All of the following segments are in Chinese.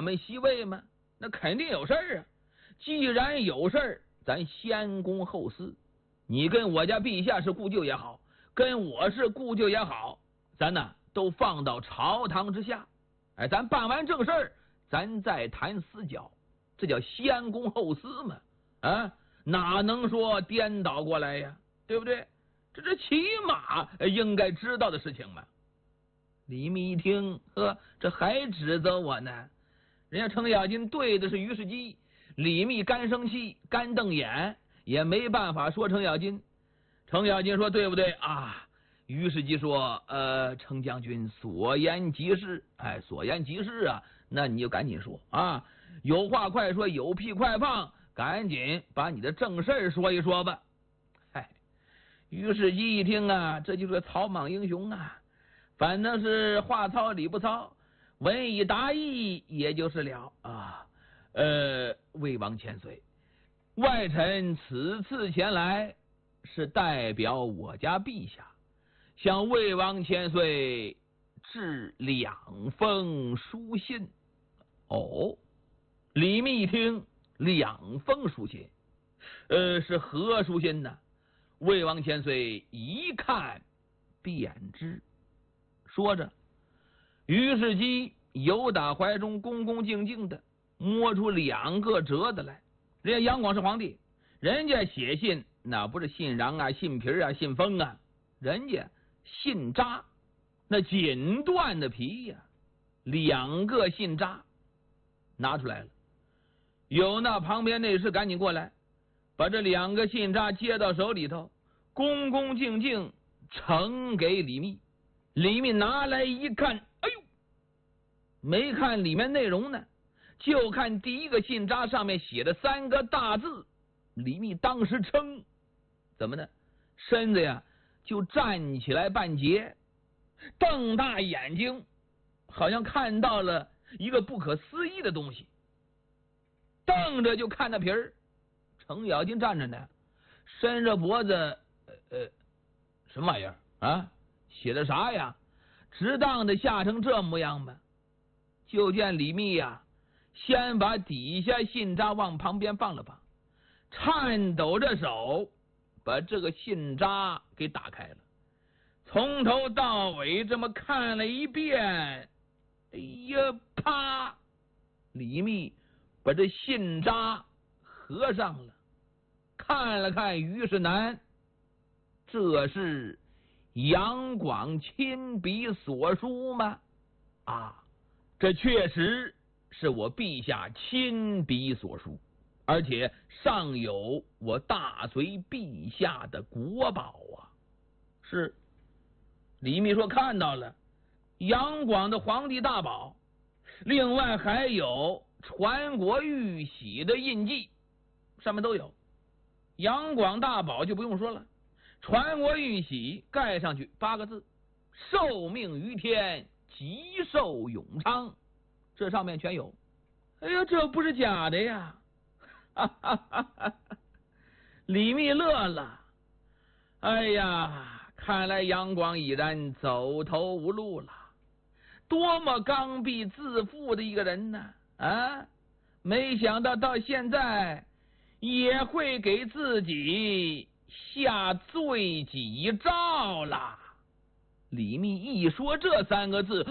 们西魏吗？那肯定有事儿啊。既然有事儿，咱先公后私。你跟我家陛下是故旧也好，跟我是故旧也好，咱呢都放到朝堂之下。哎，咱办完正事儿，咱再谈私交，这叫先公后私嘛。啊，哪能说颠倒过来呀？对不对？这起码应该知道的事情嘛。李密一听，这还指责我呢？人家程咬金对的是于世基，李密干生气，干瞪眼，也没办法说程咬金。程咬金说对不对啊？于世基说程将军所言极是。哎，所言极是啊，那你就赶紧说啊，有话快说，有屁快放，赶紧把你的正事说一说吧。嗨，于世基一听啊，这就是个草莽英雄啊，反正是话糙理不糙，文以达意也就是了啊。魏王千岁，外臣此次前来是代表我家陛下向魏王千岁致2封书信。哦，李密一听2封书信，是何书信呢？魏王千岁一看便知。说着，于世基由打怀中恭恭敬敬的摸出2个折子来。人家杨广是皇帝，人家写信那不是信笳啊、信皮啊、信封啊，人家信札，那锦缎的皮呀，2个信札拿出来了。有那旁边内侍赶紧过来，把这2个信札接到手里头，恭恭敬敬呈给李密。李密拿来一看，哎呦，没看里面内容呢，就看第一个信札上面写的3个大字。李密当时称怎么呢？身子呀就站起来半截，瞪大眼睛，好像看到了一个不可思议的东西，瞪着就看那皮儿。程咬金站着呢，伸着脖子，什么玩意儿啊？写的啥呀？值当的吓成这模样吗？就见李密呀，先把底下信札往旁边放了放，颤抖着手把这个信札给打开了，从头到尾这么看了一遍。哎呀，啪！李密把这信札合上了，看了看于世南，这是杨广亲笔所书吗？啊，这确实是我陛下亲笔所书，而且上有我大隋陛下的国宝啊。是，李密说看到了杨广的皇帝大宝，另外还有传国玉玺的印记，上面都有。杨广大宝就不用说了，传国玉玺盖上去8个字：受命于天，吉寿永昌，这上面全有。哎呀，这不是假的呀！哈哈哈哈，李密乐了。哎呀，看来杨广已然走投无路了。多么刚愎自负的一个人呢！啊，没想到到现在也会给自己下罪己诏了。李密一说这3个字，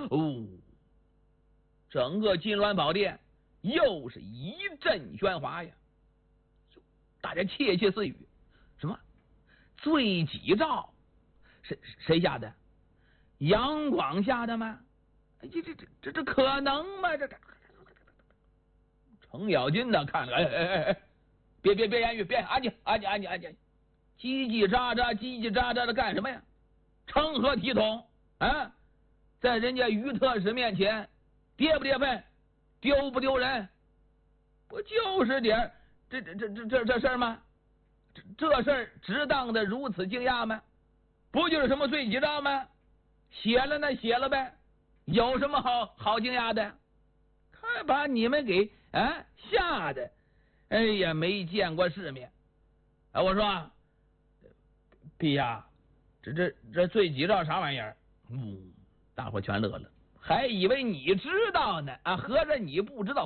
整个金銮宝殿又是一阵喧哗呀！大家窃窃私语，什么罪己诏？谁下的？杨广下的吗？这可能吗？这程咬金呢？看了，别言语，别安静，叽叽喳喳的干什么呀？成何体统啊！在人家于特使面前跌不跌份，丢不丢人？不就是点这事儿吗？这事儿值当的如此惊讶吗？不就是什么罪己诏吗？写了那写了呗，有什么好惊讶的？快把你们给吓得，哎呀，没见过世面。我说陛下，这罪己诏啥玩意儿？大伙全乐了，还以为你知道呢啊，合着你不知道。